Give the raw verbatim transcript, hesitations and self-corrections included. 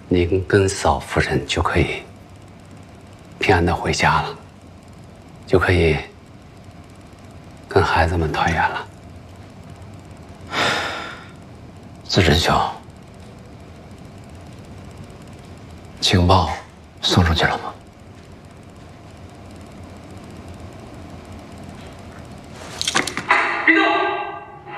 您跟嫂夫人就可以平安的回家了，就可以跟孩子们团圆了。 子珍兄，情报送出去了吗？